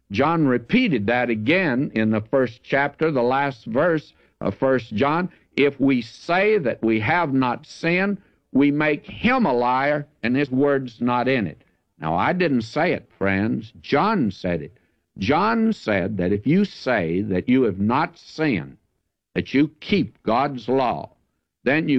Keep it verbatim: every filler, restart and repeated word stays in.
John repeated that again in the first chapter, the last verse of First John. If we say that we have not sinned, we make him a liar, and his word's not in it. Now, I didn't say it, friends. John said it. John said that if you say that you have not sinned, that you keep God's law, then you